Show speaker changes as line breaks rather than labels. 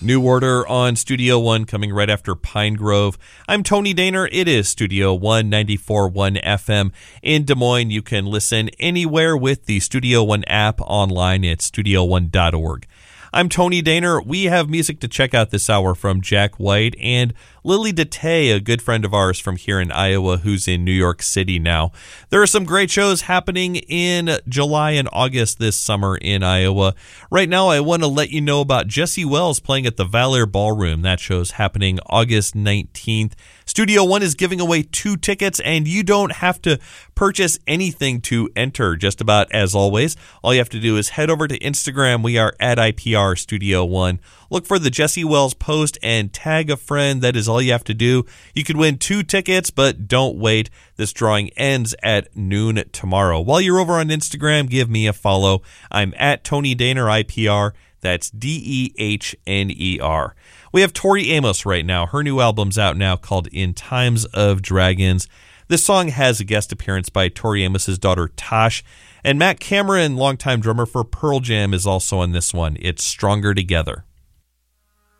New Order on Studio One coming right after Pine Grove. I'm Tony Daner. It is Studio One 94.1 FM in Des Moines. You can listen anywhere with the Studio One app online at studio1.org. I'm Tony Daner. We have music to check out this hour from Jack White and Lily DeTay, a good friend of ours from here in Iowa who's in New York City now. There are some great shows happening in July and August this summer in Iowa. Right now, I want to let you know about Jesse Wells playing at the Valor Ballroom. That show's happening August 19th. Studio One is giving away 2 tickets, and you don't have to purchase anything to enter. Just about as always, all you have to do is head over to Instagram. We are at IPR Studio One. Look for the Jesse Wells post and tag a friend. That is all you have to do. You could win 2 tickets, but don't wait. This drawing ends at noon tomorrow. While you're over on Instagram, give me a follow. I'm at Tony Daner IPR. That's DEHNER. We have Tori Amos right now. Her new album's out now called In Times of Dragons. This song has a guest appearance by Tori Amos's daughter Tosh. And Matt Cameron, longtime drummer for Pearl Jam, is also on this one. It's Stronger Together.